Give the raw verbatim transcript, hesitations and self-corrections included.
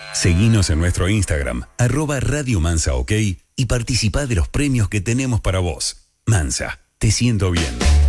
Seguinos en nuestro Instagram, arroba Radio Mansa OK, y participá de los premios que tenemos para vos. Mansa, te siento bien.